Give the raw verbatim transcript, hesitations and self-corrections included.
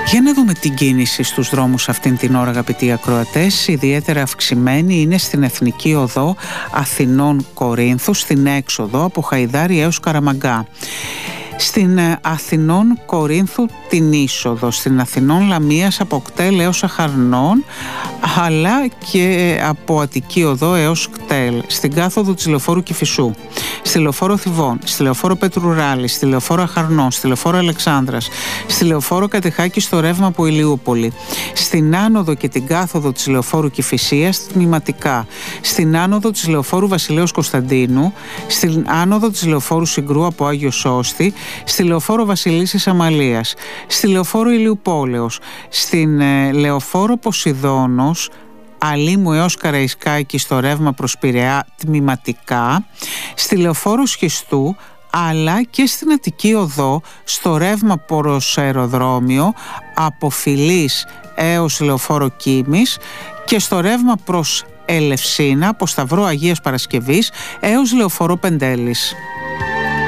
Για να δούμε την κίνηση στους δρόμους αυτήν την ώρα, αγαπητοί ακροατές. Ιδιαίτερα αυξημένη είναι στην Εθνική Οδό Αθηνών Κορίνθου, στην έξοδο από Χαϊδάρη έως Καραμαγκά. Στην Αθηνών Κορίνθου την είσοδο, στην Αθηνών Λαμίας από Κτέλ έως Αχαρνών, αλλά και από Αττική Οδό έως Κτέλ, στην κάθοδο της λεωφόρου Κηφισού, στη λεωφόρο Θηβών, στη λεωφόρο Πετρουράλη, στη λεωφόρο Αχαρνών, στη λεωφόρο Αλεξάνδρας, στη λεωφόρο Κατεχάκη στο ρεύμα από Ηλιούπολη, στην άνοδο και την κάθοδο της λεωφόρου Κηφισίας τμηματικά, στην άνοδο της λεωφόρου Βασιλέως Κωνσταντίνου, στην άνοδο της λεωφόρου Συγκρού από Άγιο Σώστη, στη λεωφόρο Βασιλίσσης Αμαλίας, στη λεωφόρο Ηλιουπόλεως, στην ε, λεωφόρο Ποσειδώνος Αλήμου έως Καραϊσκάκη στο ρεύμα προς Πειραιά τμηματικά, στη λεωφόρο Σχιστού, αλλά και στην Αττική Οδό στο ρεύμα προς αεροδρόμιο από Φιλής έως λεωφόρο Κίμης και στο ρεύμα προς Ελευσίνα από Σταυρό Αγίας Παρασκευής έως λεωφόρο Πεντέλης.